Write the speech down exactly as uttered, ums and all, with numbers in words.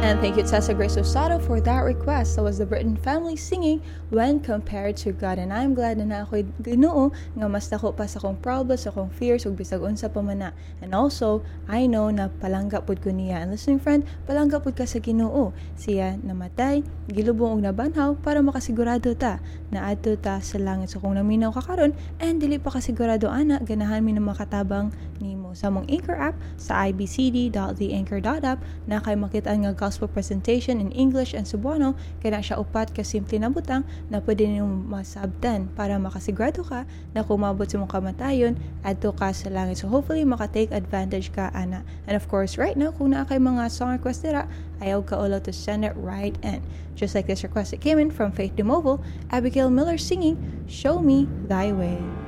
And thank you Tessa Grace Osado for that request. That was the Britton family singing When Compared to God. And I'm glad na na ako'y Ginoo nga mas dako pa sa akong problems, sa akong fears, ug bisag unsa pa man na. And also, I know na palangga pud ko niya. And listening friend, palangga pud ka sa Ginoo. Siya namatay, gilubong og nabanhaw para makasigurado ta na adto ta sa langit. So kung naminaw ka karon and dili pa kasigurado ana, ganahan mi na makatabang nimo sa mong Anchor app sa i b c d dot the anchor dot app na kay makita nga gospel presentation in English and Cebuano, kaya na siya upat ka simple na butang na pwede nyo masabtan para makasigurado ka na kung mabot sa mong kamatayon adto ka sa langit. So hopefully makatake advantage ka ana. And of course right now kung naa kay mga song request dira, ayaw ka ulo to send it right in. Just like this request that came in from Faith DeMoval, Abigail Miller singing Show Me Thy Way.